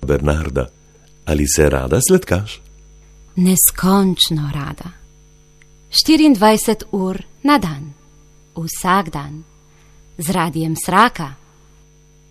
Bernarda, ali se rada sladkaš? Neskončno rada. 24 ur na dan, vsak dan, z Radiem Sraka.